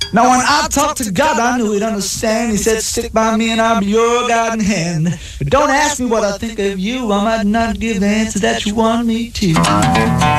Now when I talked to God, I knew he'd understand. He said, stick by me and I'll be your guiding hand. But don't ask me what I think of you. I might not give the answer that you want me to.